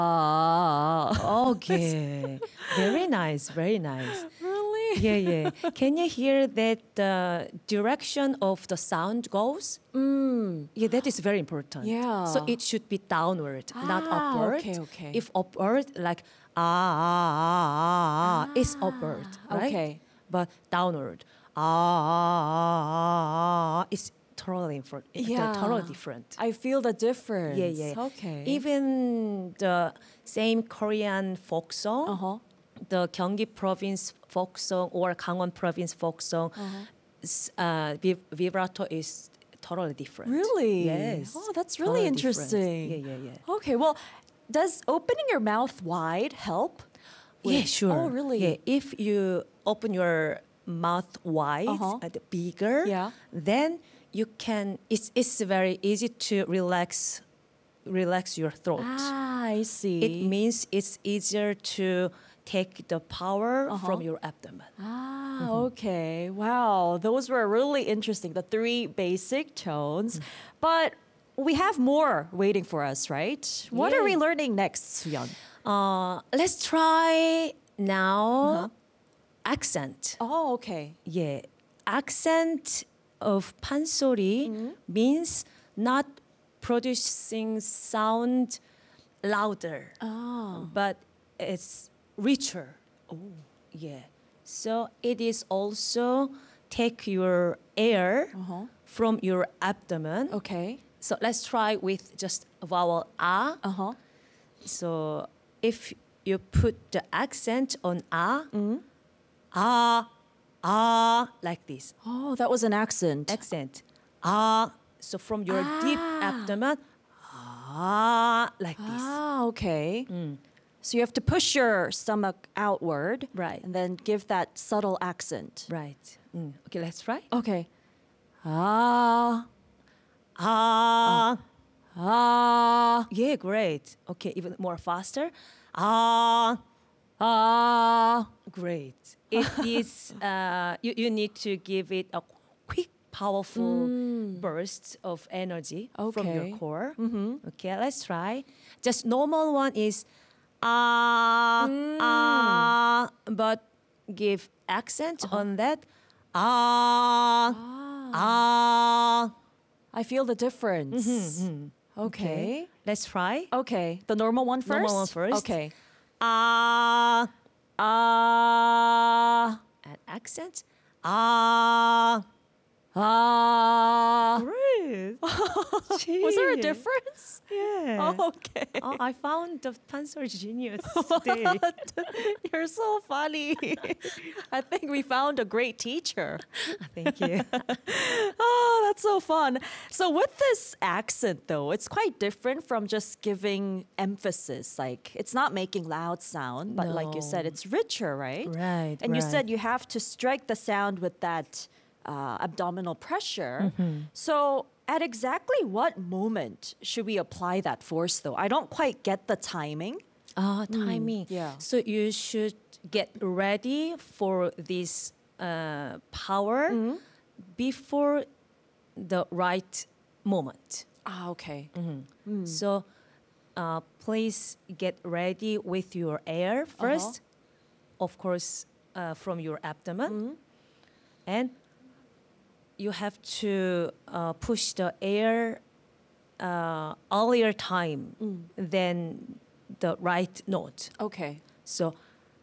Okay. Very nice. Very nice. Really? Yeah, yeah. Can you hear that the direction of the sound goes? Yeah, that is very important. Yeah. So it should be downward, not upward. okay, okay. If upward, like it's upward, right? okay. But downward, it's totally different. Yeah. Totally different. I feel the difference. Yeah, yeah. Okay. Even the same Korean folk song, Uh-huh. the Gyeonggi province folk song or Gangwon province folk song, vibrato is totally different. Really? Yes. Oh, that's really Totally different. interesting. Yeah, yeah, yeah. Okay, well, does opening your mouth wide help? Yeah, with- sure. Oh, really? Yeah, if you open your mouth wide, bigger, Yeah. then you can. It's very easy to relax your throat. I see. It means it's easier to take the power from your abdomen. Okay. Wow. Those were really interesting. The three basic tones. But we have more waiting for us, right? What are Yeah. we learning next, Suyeon? Let's try now accent. Oh, okay. Yeah, accent of pansori means not producing sound louder, but it's richer. Oh, yeah. So it is also take your air from your abdomen. Okay. So let's try with just vowel a. Uh-huh. So if you put the accent on like this Oh, that was an accent. accent, so from your deep abdomen, like this. Okay. So you have to push your stomach outward. Right. And then give that subtle accent. Right. Okay, let's try. Okay. Ah. Ah. Ah. Yeah, great. Okay, even more faster. Ah. Ah. Great. It is. You need to give it a quick, powerful burst of energy from Okay. your core. Okay, let's try. Just normal one is but give accent on that. I feel the difference. Okay. Let's try. Okay. The normal one first? Normal one first. Okay. Ah. And accent. Ah. Great. Was there a difference? Yeah. Oh, okay. Oh, I found the Pansor genius today. You're so funny. I think we found a great teacher. Thank you. Oh, that's so fun. So with this accent though, it's quite different from just giving emphasis. Like it's not making loud sound, but like you said, No. it's richer, right? Right, And you right. said you have to strike the sound with that abdominal pressure. So at exactly what moment should we apply that force though? I don't quite get the timing. Timing. yeah. So you should get ready for this power before the right moment. Ah, okay. So please get ready with your air first, of course, from your abdomen. And you have to push the air earlier time than the right note. Okay. So,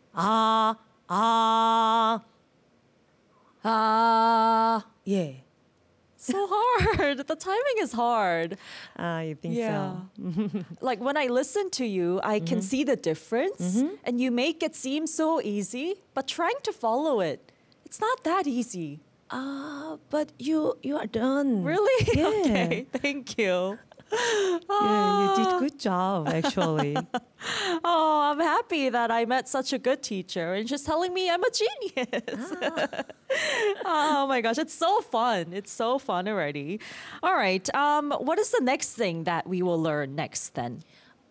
yeah. So hard. The timing is hard. You think Yeah. so? Like when I listen to you, I can see the difference and you make it seem so easy, but trying to follow it, it's not that easy. But you are done. Really? Yeah. Okay. Thank you. Yeah, you did good job actually. Oh, I'm happy that I met such a good teacher and she's telling me I'm a genius. Oh my gosh, it's so fun. It's so fun already. All right. What is the next thing that we will learn next then?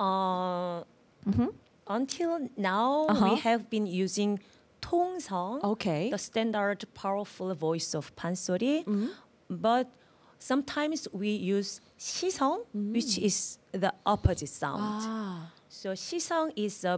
Until now, we have been using 통성, Okay. the standard powerful voice of pansori, but sometimes we use 시성, which is the opposite sound. So 시성 is a